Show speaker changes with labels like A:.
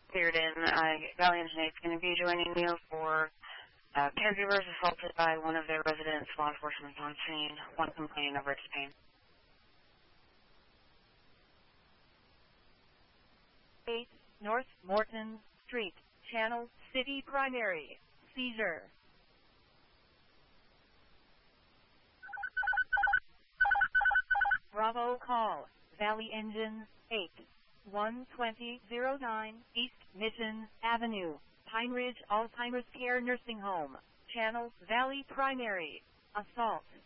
A: cleared in. Valley Engineer is going to be joining me for caregivers assaulted by one of their residents. Law enforcement on scene. One complaining over its pain.
B: 8 North Morton Street, Channel City Primary. Seizure. Bravo call. Valley Engine 8. 12009 East Mission Avenue, Pine Ridge Alzheimer's Care Nursing Home. Channel Valley Primary. Assault.